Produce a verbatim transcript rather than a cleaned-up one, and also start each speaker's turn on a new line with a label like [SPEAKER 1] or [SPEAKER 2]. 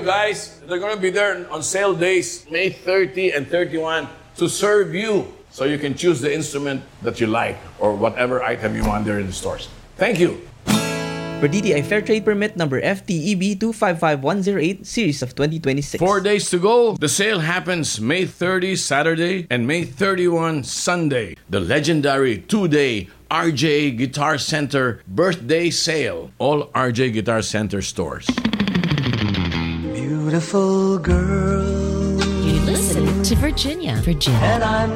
[SPEAKER 1] guys. They're going to be there on sale days, May thirtieth and thirty-first, to serve you. So you can choose the instrument that you like or whatever item you want there in the stores. Thank you.
[SPEAKER 2] Per D T I Fair Trade Permit number F T E B two five five one zero eight, series of twenty twenty-six.
[SPEAKER 1] Four days to go. The sale happens May thirtieth, Saturday, and May thirty-first, Sunday. The legendary two-day R J Guitar Center birthday sale. All R J Guitar Center stores.
[SPEAKER 3] Beautiful girl.
[SPEAKER 4] You listen to Virginia. Virginia.
[SPEAKER 3] And I'm